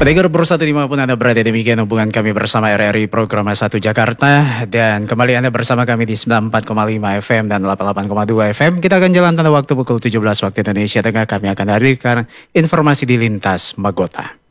Pendengar bersatu dimanapun Anda berada, demikian hubungan kami bersama RRI Program 1 Jakarta. Dan kembali Anda bersama kami di 94,5 FM dan 88,2 FM. Kita akan jalan pada waktu pukul 17 waktu Indonesia Tengah. Kami akan hadirkan informasi di lintas Magota.